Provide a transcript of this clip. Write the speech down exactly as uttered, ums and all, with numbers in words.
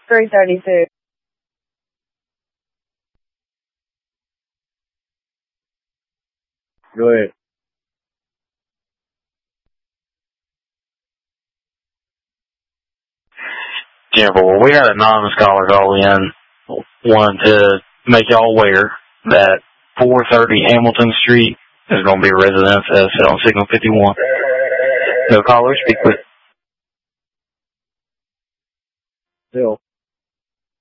three thirty-two. Go ahead. Jennifer, well, we had anonymous callers all in, wanting to make y'all aware that four thirty Hamilton Street is going to be a residence as set on signal fifty-one. No caller, speak with. Still.